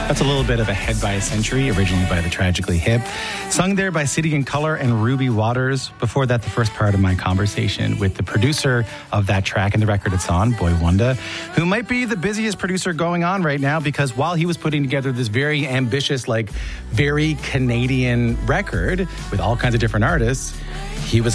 That's a little bit of a Head by a Century, originally by the Tragically Hip. Sung there by City and Colour and Ruby Waters. Before that, the first part of my conversation with the producer of that track and the record it's on, Boy Wonder, who might be the busiest producer going on right now, because while he was putting together this very ambitious, very Canadian record with all kinds of different artists, he was